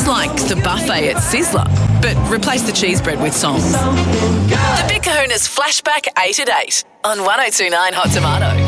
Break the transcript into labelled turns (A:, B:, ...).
A: like the buffet at Sizzler, but replace the cheese bread with songs. The Big Kahuna's Flashback 8 at 8 on 102.9 Hot Tomato.